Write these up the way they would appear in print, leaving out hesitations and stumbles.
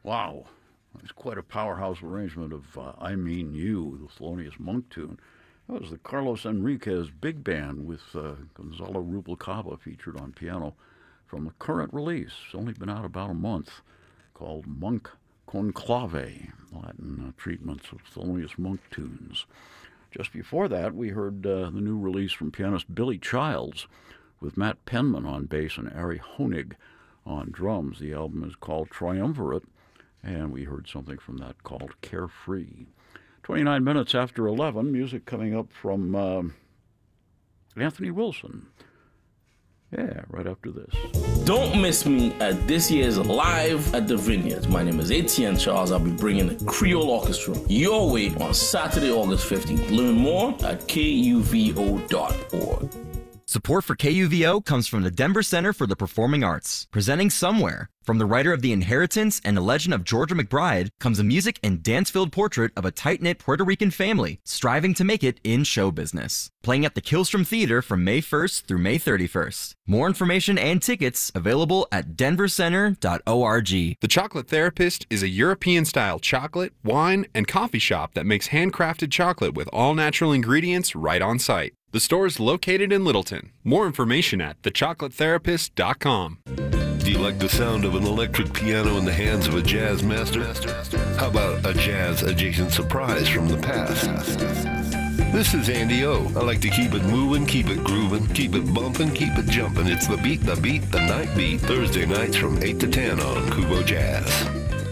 Wow. It's quite a powerhouse arrangement of I Mean You, the Thelonious Monk tune. That was the Carlos Enriquez Big Band with Gonzalo Rubalcaba featured on piano from the current release. It's only been out about a month, called Monk Conclave, Latin treatments of Thelonious Monk tunes. Just before that, we heard the new release from pianist Billy Childs with Matt Penman on bass and Ari Honig on drums. The album is called Triumvirate, and we heard something from that called Carefree. 29 minutes after 11, music coming up from Anthony Wilson. Yeah, right after this. Don't miss me at this year's Live at the Vineyards. My name is Etienne Charles. I'll be bringing the Creole Orchestra your way on Saturday, August 15th. Learn more at kuvo.org. Support for KUVO comes from the Denver Center for the Performing Arts, presenting Somewhere. From the writer of The Inheritance and The Legend of Georgia McBride comes a music and dance-filled portrait of a tight-knit Puerto Rican family striving to make it in show business. Playing at the Killstrom Theater from May 1st through May 31st. More information and tickets available at denvercenter.org. The Chocolate Therapist is a European-style chocolate, wine, and coffee shop that makes handcrafted chocolate with all-natural ingredients right on site. The store is located in Littleton. More information at thechocolatetherapist.com. Do you like the sound of an electric piano in the hands of a jazz master? How about a jazz-adjacent surprise from the past? This is Andy O. I like to keep it moving, keep it grooving, keep it bumping, keep it jumping. It's the beat, the night beat. Thursday nights from 8 to 10 on Kubo Jazz.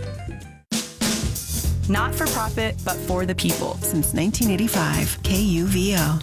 Not for profit, but for the people. Since 1985, KUVO.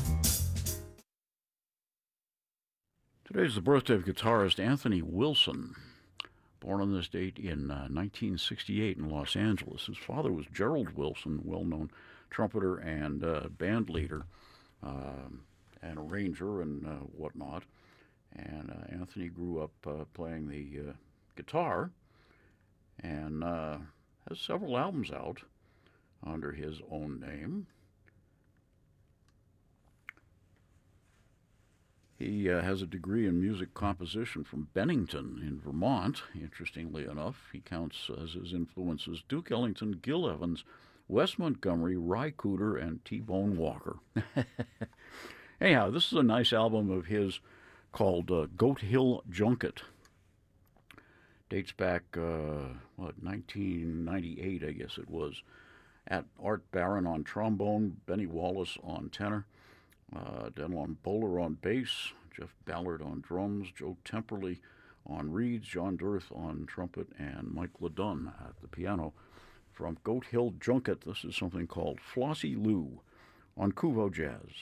Today's the birthday of guitarist Anthony Wilson, born on this date in 1968 in Los Angeles. His father was Gerald Wilson, well-known trumpeter and band leader and arranger and whatnot. And Anthony grew up playing the guitar and has several albums out under his own name. He has a degree in music composition from Bennington in Vermont. Interestingly enough, he counts as his influences Duke Ellington, Gil Evans, Wes Montgomery, Ry Cooder, and T-Bone Walker. Anyhow, this is a nice album of his called Goat Hill Junket. Dates back, 1998, I guess it was, at Art Barron on trombone, Benny Wallace on tenor, Denlon Bowler on bass, Jeff Ballard on drums, Joe Temperley on reeds, John Dirth on trumpet, and Mike LeDunn at the piano. From Goat Hill Junket, this is something called Flossie Lou on Kuvo Jazz.